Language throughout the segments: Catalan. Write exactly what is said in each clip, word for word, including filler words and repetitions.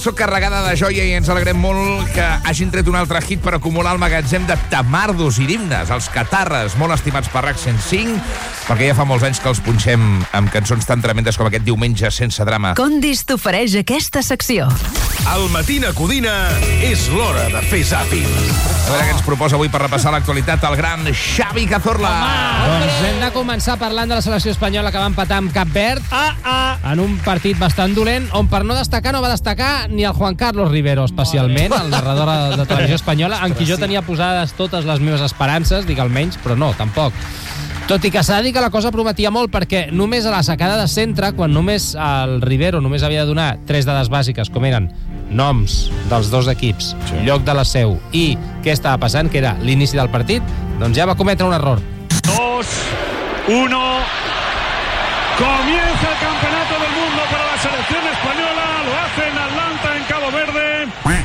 Soc carregada de joia i ens alegrem molt que hagin tret un altre hit per acumular el magatzem de tamardos i d'himnes, els catarres, molt estimats per RAC cent cinc, perquè ja fa molts anys que els punxem amb cançons tan tremendes com aquest Diumenge sense drama. Condis t'ofereix aquesta secció. Al Matina Codina és l'hora de fer zàping. A veure què ens proposa avui per repassar l'actualitat el gran Xavi Cazorla. Doncs hem de començar parlant de la selecció espanyola que va empatar amb Cap Verd ah, ah. en un partit bastant dolent, on per no destacar no va destacar ni el Juan Carlos Rivero, especialment, el narrador de televisió espanyola, en qui jo tenia posades totes les meves esperances, dic almenys, però no, tampoc. Tot i que s'ha de dir que la cosa prometia molt, perquè només a la sacada de centre, quan només el Rivero només havia de donar tres dades bàsiques, com eren noms dels dos equips, sí. lloc de la seu i què estava passant, que era l'inici del partit, doncs ja va cometre un error. dos, uno... Comienza el campeonato del mundo para la selección española. Lo hace en Atlanta, en Cabo Verde.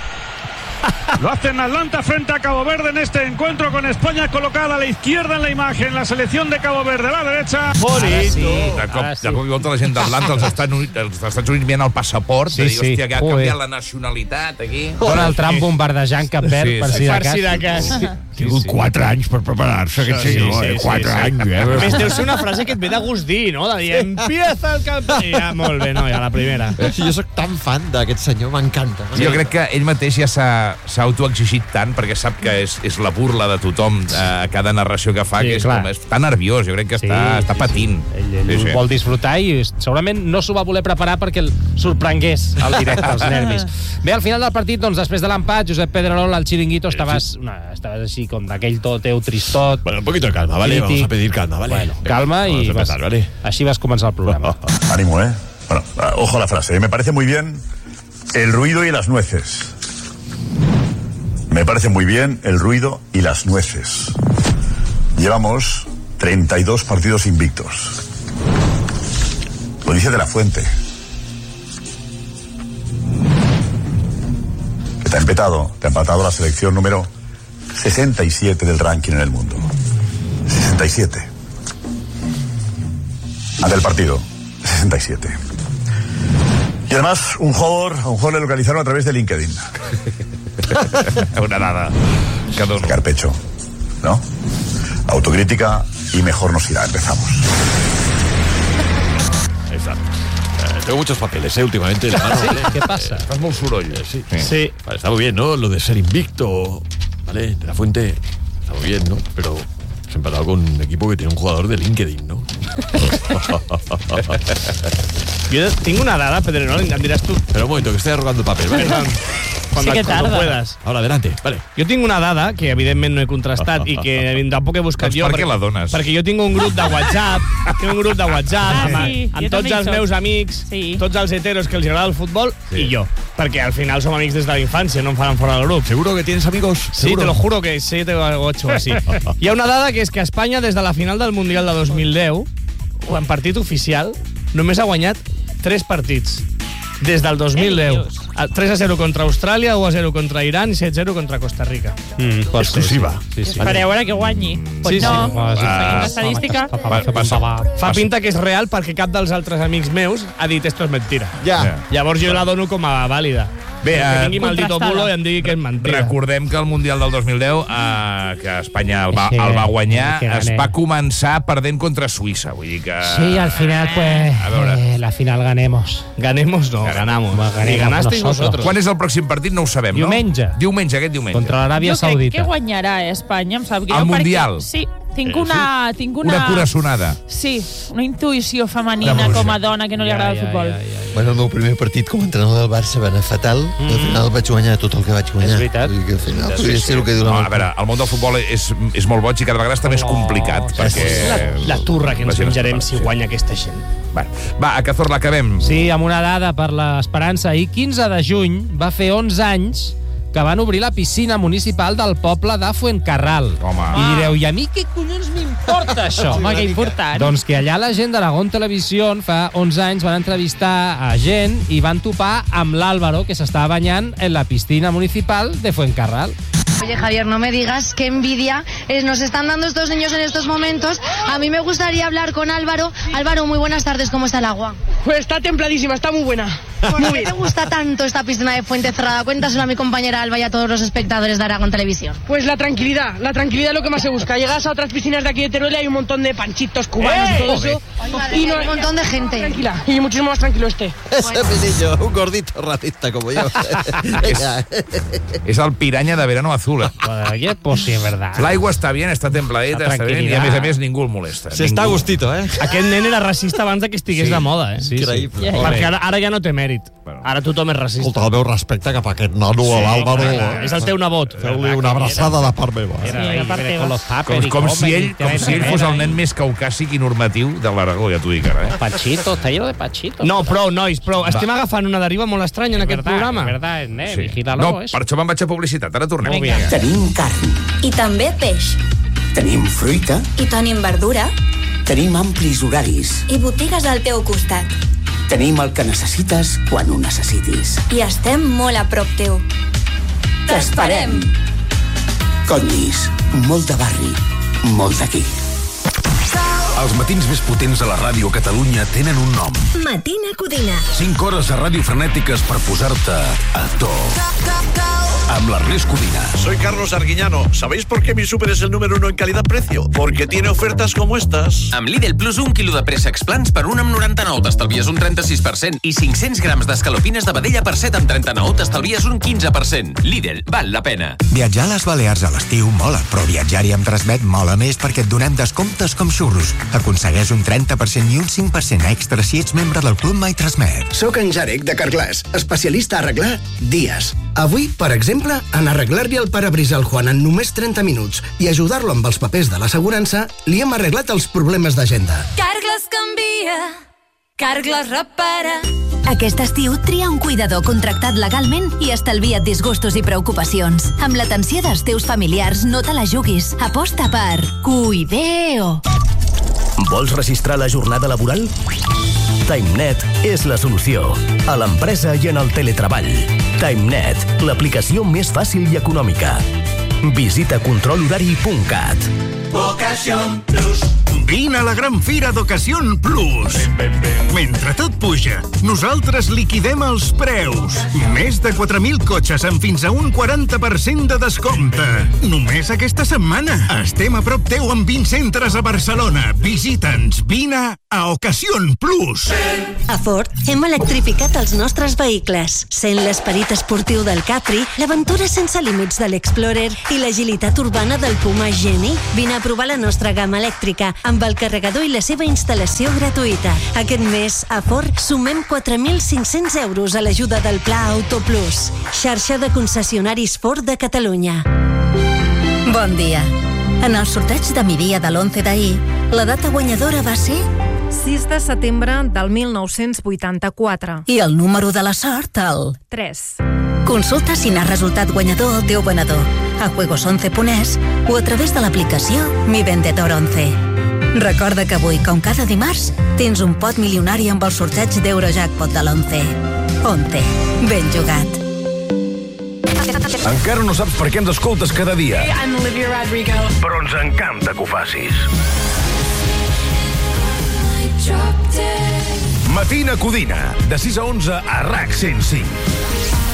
Lo hace en Atlanta frente a Cabo Verde en este encuentro con España colocada a la izquierda en la imagen. La selección de Cabo Verde a la derecha. Bonito. Sí. De cop, sí. de cop i volta la gent d'Atlanta, els Estats Units, els Estats Units mirant el passaport, sí, de dir, hòstia, que ha canviat la nacionalitat aquí. Donald Trump bombardejant Cap Verd sí, per si de cas. Per si de cas. Sí. Ha tingut quatre anys per preparar-se, aquest sí, senyor. Sí, sí, quatre sí, anys. Sí. Eh? Més deu ser una frase que et ve de gust dir, no? De dir, empieza el campeonato. Ja, molt bé, no, ja la primera. Jo sóc tan fan d'aquest senyor, m'encanta. Jo crec que ell mateix ja s'ha autoexigit tant, perquè sap que és, és la burla de tothom a eh, cada narració que fa, sí, que és, com, és tan nerviós, jo crec que sí, està, està patint. Sí, sí. Ell, ell sí, sí. vol disfrutar i segurament no s'ho va voler preparar perquè el sorprengués al directe, als nervis. Bé, al final del partit, doncs, després de l'empat, Josep Pedrerol, al Chiringuito, estaves, una, estaves així com d'aquell to teu tristot. Bueno, un poquito de calma, ¿vale? Crític. Vamos a pedir calma, ¿vale? Bueno, calma y empezar, vas, ¿vale? Així vas començar el programa. Ánimo, ¿eh? Bueno, ojo a la frase. Me parece muy bien el ruido y las nueces. Me parece muy bien el ruido y las nueces. Llevamos treinta y dos partidos invictos. Lo dice De La Fuente. Que te ha empatado, te ha empatado la selección número sesenta y siete del ranking en el mundo. sesenta y siete. Ante el partido, sesenta y siete. Y además, un jugador, un jugador le localizaron a través de LinkedIn. Una dada. Sacar pecho, ¿no? Autocrítica y mejor nos irá. Empezamos. Exacto. Eh, tengo muchos papeles, ¿eh? Últimamente. La mano, ¿Sí? ¿Qué pasa? Estás muy soroll. Eh, sí. Sí. sí. Vale, está muy bien, ¿no? Lo de ser invicto, ¿vale? De La Fuente, está muy bien, ¿no? Pero se ha empatado con un equipo que tiene un jugador de LinkedIn, ¿no? Yo tengo una dada, Pedrerol, em diràs tu. Pero un momento, que estoy arrugando el papel, ¿vale? Perdón. Cuando, sí que cuando tarda. puedas. Ahora, adelante, vale. Jo tinc una dada que evidentment no he contrastat i que tampoc he buscat doncs jo. Per què la dones? Perquè jo tinc un grup de WhatsApp, tinc un grup de WhatsApp ah, amb, sí, amb tots els meus amics, sí. tots els heteros que els agrada el futbol sí. i jo. Perquè al final som amics des de la infància, no em faran fora del grup. ¿Seguro que tienes amigos? Sí, ¿Seguro? te lo juro que siete o ocho así. Hi ha una dada que és que Espanya, des de la final del Mundial de dos mil deu, en partit oficial, només ha guanyat tres partits. Des del dos mil deu. tres a zero contra Austràlia, u a zero contra Iran i set a zero contra Costa Rica. Mm, exclusiva. Sí, sí. Espereu a veure que guanyi. Pues sí, no, sí. seguint l'estadística. Fa pinta que és real perquè cap dels altres amics meus ha dit esto es mentira. Ja. Yeah. Llavors jo la dono com a vàlida. Bé, que vingui maldito bulo i em digui que és mentira. Recordem que el Mundial del dos mil deu, eh, que Espanya el va, el va guanyar, es va començar perdent contra Suïssa. Vull dir que... Sí, al final, pues, eh, la final ganemos. Ganemos no, ganamos. Ni ganasteis vosotros. Quan és el pròxim partit no ho sabem, no? Diumenge. Diumenge, aquest diumenge. Contra l'Aràbia Saudita. Jo crec que guanyarà Espanya. Em sap greu el Mundial? Perquè, sí, tinc una... Tinc una, una coraçonada. Sí, una intuïció femenina com a dona que no li agrada el futbol. Ja, ja, ja. Bueno, el meu primer partit com a entrenador del Barça va anar fatal. Mm. Al final vaig guanyar tot el que vaig guanyar. És veritat. Que al final sí, podria sí. ser el que diu la no, a veure, el món del futbol és, és molt boig i cada vegada està més complicat. Oh, perquè la, la turra que ens menjarem si guanya aquesta gent. Va, va, a Cazorla acabem. Sí, amb una dada per l'Esperança. Ahir, quinze de juny, va fer onze anys que van obrir la piscina municipal del poble de Fuencarral. Home. I direu, i a mi què collons m'importa això? Home, que important. Doncs que allà la gent d'Aragón Televisió fa onze anys van entrevistar a gent i van topar amb l'Álvaro, que s'estava banyant en la piscina municipal de Fuencarral. Oye, Javier, no me digas qué envidia eh, nos están dando estos niños en estos momentos. A mí me gustaría hablar con Álvaro. Álvaro, muy buenas tardes, ¿cómo está el agua? Pues está templadísima, está muy buena. ¿Por qué te gusta tanto esta piscina de Fuente Cerrada? Cuéntaselo a mi compañera Alba y a todos los espectadores de Aragón Televisión. Pues la tranquilidad, la tranquilidad es lo que más se busca. Llegas a otras piscinas de aquí de Teruel y hay un montón de panchitos cubanos y todo eso. Y no, un montón de gente. Tranquila, y muchísimo más tranquilo este. Ese pilillo, un gordito racista como yo. Venga. És el piranya de verano azul. Eh? Joder, pues sí, és verdad. L'aigua està bien, està templadeta, està bien, i a més a més ningú el molesta. Se està a gustito, eh? Aquest nen era racista abans de que estigués Sí. de moda, eh? Sí, Increïble. Sí. Perquè ara, ara ja no té mèrit. Ara tothom és racista. Escolta, el meu respecte cap a aquest nano, sí, l'Àlvaro. És el teu nebot. Feu-li una abraçada de part meva. Era ahí, con los Com, tuppers y com, si comen ell, y te com ven si ell a fos ver el ahí. nen més caucàsic i normatiu de l'Aragó, ja t'ho dic ara. Eh? Pachito, está lleno de Pachito. No, prou, nois, prou. Estem agafant una deriva molt estranya en aquest verdad, programa. Es verdad, es net, Sí. vigílalo, No, eso. per això me'n vaig a publicitat. Ara tornem. Vinga. Tenim carn, I també peix. tenim fruita, I tenim verdura. tenim amplis horaris, I botigues al teu costat. tenim el que necessites quan ho necessitis. I estem molt a prop teu. T'esperem. Conyis, molt de barri, molt d'aquí. Els matins més potents a la ràdio Catalunya tenen un nom. Matina Codina. cinc hores de ràdio frenètiques per posar-te a to. Amb l'Ernest Codina. Soy Carlos Arguiñano. ¿Sabéis por qué mi súper es el número uno en calidad-precio? Porque tiene ofertas como estas. Amb Lidl Plus, un quilo de préssecs plans per un amb noranta-nou t'estalvies un trenta-sis per cent i cinc-cents grams d'escalopines de vedella per set amb trenta-nou t'estalvies un quinze per cent. Lidl, val la pena. Viatjar a les Balears a l'estiu mola, però viatjar-hi amb Transmet mola més perquè et donem descomptes com xurros. Aconsegueix un trenta per cent i un cinc per cent extra si ets membre del Club My Transmet. Soc en Jarek, de Carglass, especialista a arreglar dies. Avui, per exemple, en arreglar-li el parabrisa al Juan en només trenta minuts i ajudar-lo amb els papers de l'assegurança, li hem arreglat els problemes d'agenda. Carglass canvia. Carglass repara. Aquest estiu tria un cuidador contractat legalment i estalvia't disgustos i preocupacions. Amb l'atenció dels teus familiars no te la juguis. Aposta per Cuideo. Vols registrar la jornada laboral? TimeNet és la solució. A l'empresa i en el teletreball. TimeNet, l'aplicació més fàcil i econòmica. Visita control horari punt cat. Ocasión Plus. Vine a la gran fira d'Ocasión Plus. Mentre tot puja, nosaltres liquidem els preus. Més de quatre mil cotxes amb fins a un quaranta per cent de descompte. Només aquesta setmana. Estem a prop teu amb vint centres a Barcelona. Visita'ns. Vine a Ocasión Plus. A Ford hem electrificat els nostres vehicles. Sent l'esperit esportiu del Capri, l'aventura sense límits de l'Explorer i l'agilitat urbana del Puma Geni. Vine a provar la nostra gamma elèctrica amb el carregador i la seva instal·lació gratuïta. Aquest mes, a Ford, sumem quatre mil cinc-cents euros a l'ajuda del Pla Auto Plus. Xarxa de concessionaris Ford de Catalunya. Bon dia. En el sorteig de migdia de l'onze d'ahir, la data guanyadora va ser sis de setembre del mil nou-cents vuitanta-quatre. i el número de la sort, el tres. Consulta si n'ha resultat guanyador el teu venedor a juegos once punt es o a través de l'aplicació Mi Vendedor once. Recorda que avui, com cada dimarts, tens un pot milionari amb el sorteig d'Eurojackpot de l'onze. once. Ben jugat. Encara no saps per què ens escoltes cada dia. Hey, I'm Olivia Rodrigo. Però ens encanta que ho facis. Matina Codina, de sis a onze a RAC cent cinc.